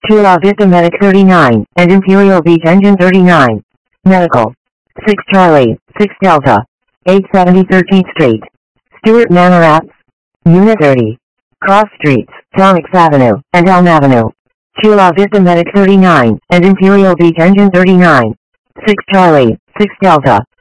Chula Vista Medic 39, and Imperial Beach Engine 39. Medical. 6 Charlie, 6 Delta. 870 13th Street. Stuart Manor Apps. Unit 30. Cross Streets, Tonix Avenue, and Elm Avenue. Chula Vista Medic 39, and Imperial Beach Engine 39. 6 Charlie, 6 Delta.